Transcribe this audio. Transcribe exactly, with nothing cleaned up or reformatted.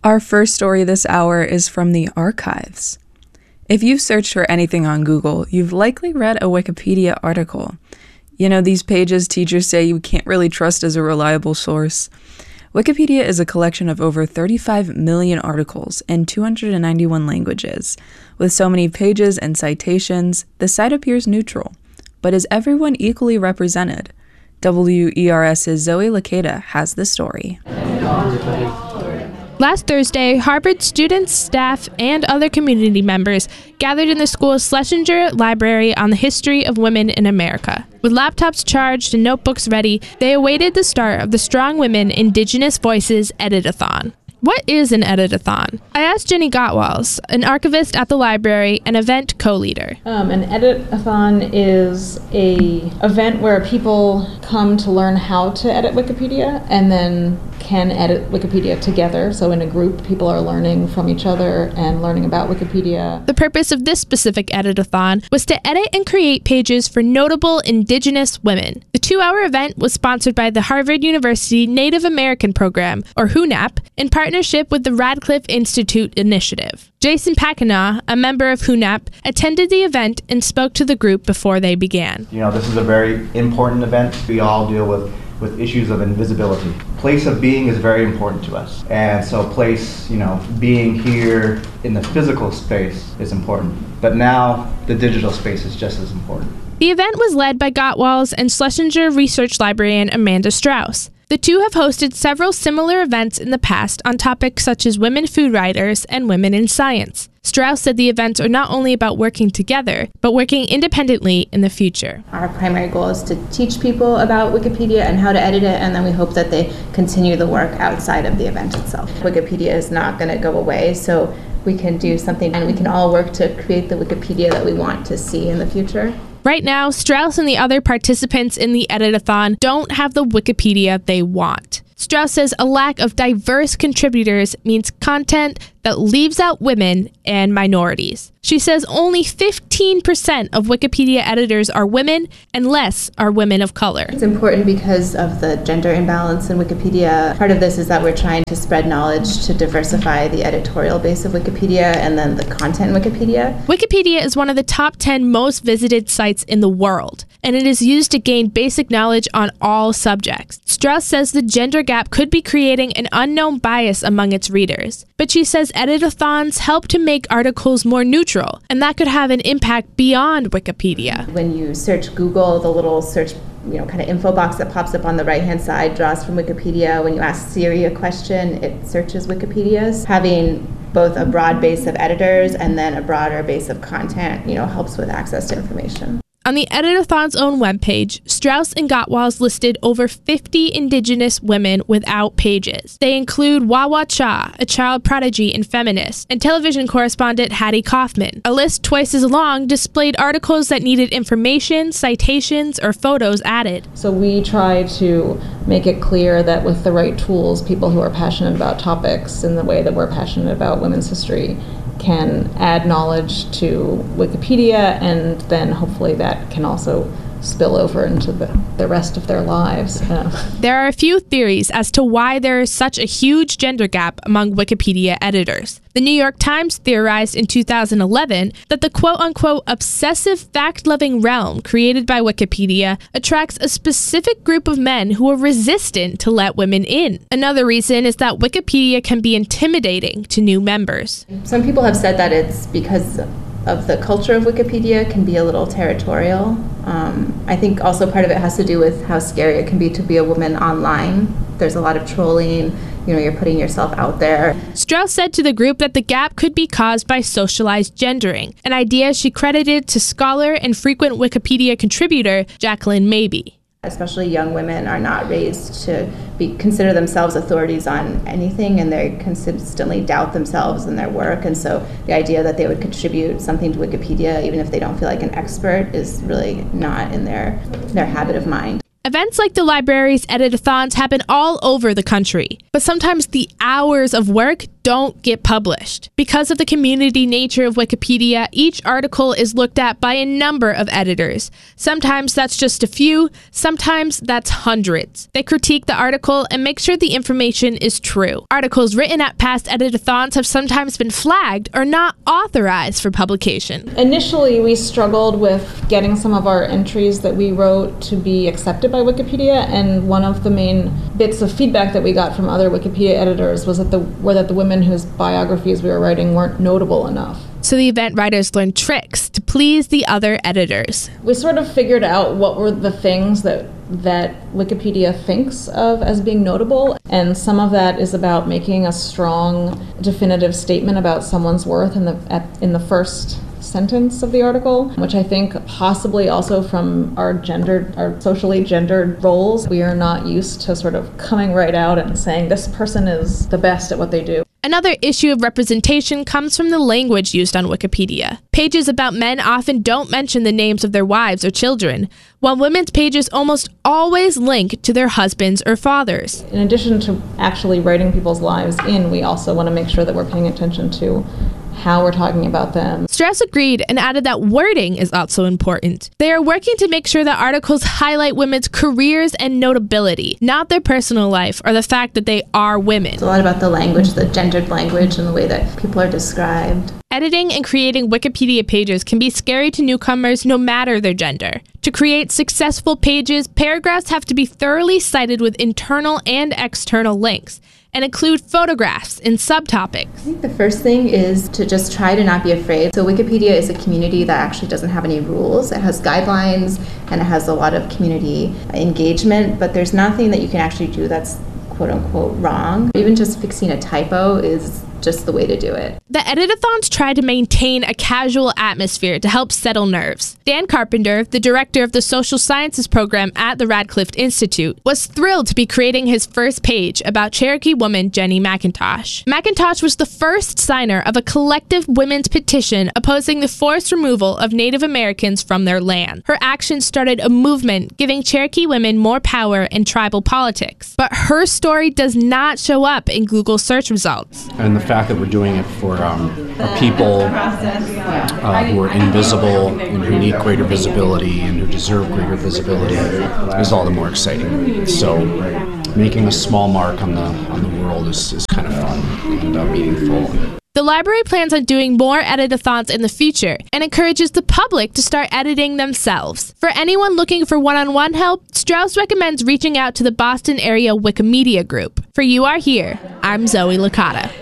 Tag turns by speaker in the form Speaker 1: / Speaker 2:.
Speaker 1: Our first story this hour is from the archives. If you've searched for anything on Google, you've likely read a Wikipedia article. You know, these pages teachers say you can't really trust as a reliable source. Wikipedia is a collection of over thirty-five million articles in two hundred ninety-one languages. With so many pages and citations, the site appears neutral. But is everyone equally represented? W E R S's Zoe Lakeda has the story.
Speaker 2: Last Thursday, Harvard students, staff, and other community members gathered in the school's Schlesinger Library on the history of women in America. With laptops charged and notebooks ready, they awaited the start of the Strong Women Indigenous Voices Edit-a-thon. What is an edit-a-thon? I asked Jenny Gottwals, an archivist at the library and event co-leader.
Speaker 3: Um, an edit-a-thon is a event where people come to learn how to edit Wikipedia and then can edit Wikipedia together. So in a group, people are learning from each other and learning about Wikipedia.
Speaker 2: The purpose of this specific edit-a-thon was to edit and create pages for notable Indigenous women. The two-hour event was sponsored by the Harvard University Native American Program, or HUNAP, in partnership with the Radcliffe Institute Initiative. Jason Pakina, a member of HUNAP, attended the event and spoke to the group before they began.
Speaker 4: You know, this is a very important event. We all deal with, with issues of invisibility. Place of being is very important to us. And so place, you know, being here in the physical space is important. But now the digital space is just as important.
Speaker 2: The event was led by Gottwals and Schlesinger research librarian Amanda Strauss. The two have hosted several similar events in the past on topics such as women food writers and women in science. Strauss said the events are not only about working together, but working independently in the future.
Speaker 5: Our primary goal is to teach people about Wikipedia and how to edit it, and then we hope that they continue the work outside of the event itself. Wikipedia is not going to go away, so we can do something and we can all work to create the Wikipedia that we want to see in the future.
Speaker 2: Right now, Strauss and the other participants in the edit-a-thon don't have the Wikipedia they want. Strauss says a lack of diverse contributors means content that leaves out women and minorities. She says only fifteen percent of Wikipedia editors are women and less are women of color.
Speaker 5: It's important because of the gender imbalance in Wikipedia. Part of this is that we're trying to spread knowledge to diversify the editorial base of Wikipedia and then the content in Wikipedia.
Speaker 2: Wikipedia is one of the top ten most visited sites in the world, and it is used to gain basic knowledge on all subjects. Strauss says the gender gap could be creating an unknown bias among its readers, but she says edit-a-thons help to make articles more neutral, and that could have an impact beyond Wikipedia.
Speaker 5: When you search Google, the little search you know, kind of info box that pops up on the right-hand side draws from Wikipedia. When you ask Siri a question, it searches Wikipedia's. Having both a broad base of editors and then a broader base of content, you know, helps with access to information.
Speaker 2: On the Edit-a-thon's own webpage, Strauss and Gottwals listed over fifty Indigenous women without pages. They include Wawa Cha, a child prodigy and feminist, and television correspondent Hattie Kaufman. A list twice as long displayed articles that needed information, citations, or photos added.
Speaker 3: So we try to make it clear that with the right tools, people who are passionate about topics in the way that we're passionate about women's history can add knowledge to Wikipedia, and then hopefully that can also spill over into the, the rest of their lives. Uh.
Speaker 2: There are a few theories as to why there is such a huge gender gap among Wikipedia editors. The New York Times theorized in two thousand eleven that the quote-unquote obsessive fact-loving realm created by Wikipedia attracts a specific group of men who are resistant to let women in. Another reason is that Wikipedia can be intimidating to new members.
Speaker 5: Some people have said that it's because of the culture of Wikipedia can be a little territorial. Um, I think also part of it has to do with how scary it can be to be a woman online. There's a lot of trolling, you know, you're putting yourself out there.
Speaker 2: Strauss said to the group that the gap could be caused by socialized gendering, an idea she credited to scholar and frequent Wikipedia contributor Jacqueline Mabey.
Speaker 5: Especially young women are not raised to be consider themselves authorities on anything, and they consistently doubt themselves and their work. And so the idea that they would contribute something to Wikipedia, even if they don't feel like an expert, is really not in their their habit of mind.
Speaker 2: Events like the library's edit-a-thons happen all over the country, but sometimes the hours of work don't get published. Because of the community nature of Wikipedia, each article is looked at by a number of editors. Sometimes that's just a few, sometimes that's hundreds. They critique the article and make sure the information is true. Articles written at past editathons have sometimes been flagged or not authorized for publication.
Speaker 3: Initially, we struggled with getting some of our entries that we wrote to be accepted by Wikipedia, and one of the main bits of feedback that we got from other Wikipedia editors was that the were that the women whose biographies we were writing weren't notable enough.
Speaker 2: So the event writers learned tricks to please the other editors.
Speaker 3: We sort of figured out what were the things that that Wikipedia thinks of as being notable, and some of that is about making a strong, definitive statement about someone's worth in the at, in the first sentence of the article, which I think possibly also from our gendered, our socially gendered roles, we are not used to sort of coming right out and saying this person is the best at what they do.
Speaker 2: Another issue of representation comes from the language used on Wikipedia. Pages about men often don't mention the names of their wives or children, while women's pages almost always link to their husbands or fathers.
Speaker 3: In addition to actually writing people's lives in, we also want to make sure that we're paying attention to how we're talking about them.
Speaker 2: Strauss agreed and added that wording is also important. They are working to make sure that articles highlight women's careers and notability, not their personal life or the fact that they are women.
Speaker 5: It's a lot about the language, the gendered language, and the way that people are described.
Speaker 2: Editing and creating Wikipedia pages can be scary to newcomers no matter their gender. To create successful pages, paragraphs have to be thoroughly cited with internal and external links, and include photographs and subtopics.
Speaker 5: I think the first thing is to just try to not be afraid. So Wikipedia is a community that actually doesn't have any rules. It has guidelines and it has a lot of community engagement, but there's nothing that you can actually do that's quote unquote wrong. Even just fixing a typo is just the way to do it.
Speaker 2: The editathons try to maintain a casual atmosphere to help settle nerves. Dan Carpenter, the director of the social sciences program at the Radcliffe Institute, was thrilled to be creating his first page about Cherokee woman Jenny McIntosh. McIntosh was the first signer of a collective women's petition opposing the forced removal of Native Americans from their land. Her actions started a movement giving Cherokee women more power in tribal politics. But her story does not show up in Google search results.
Speaker 6: And the fact that we're doing it for um, a people uh, who are invisible and who need greater visibility and who deserve greater visibility is all the more exciting. So making a small mark on the on the world is, is kind of fun and uh, meaningful.
Speaker 2: The library plans on doing more editathons in the future and encourages the public to start editing themselves. For anyone looking for one-on-one help, Strauss recommends reaching out to the Boston area Wikimedia group. For You Are Here, I'm Zoe Licata.